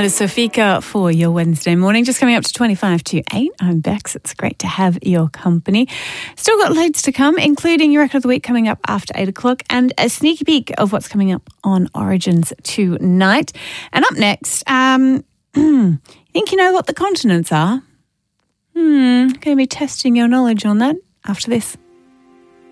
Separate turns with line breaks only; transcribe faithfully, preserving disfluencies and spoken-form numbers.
That is Sofika for your Wednesday morning. Just coming up to twenty-five to eight. I'm Bex. It's great to have your company. Still got loads to come, including your record of the week coming up after eight o'clock and a sneaky peek of what's coming up on Origins tonight. And up next, um, you think you know what the continents are? Hmm, going to be testing your knowledge on that after this.